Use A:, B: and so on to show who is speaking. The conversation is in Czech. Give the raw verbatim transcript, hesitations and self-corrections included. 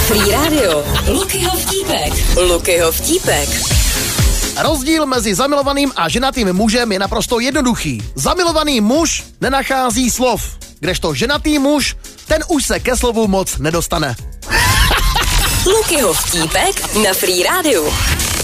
A: Free Radio. Lukyho vtípek. Lukyho vtípek.
B: Rozdíl mezi zamilovaným a ženatým mužem je naprosto jednoduchý. Zamilovaný muž nenachází slov, kdežto ženatý muž, ten už se ke slovu moc nedostane.
A: Lukyho vtípek na Free Radio.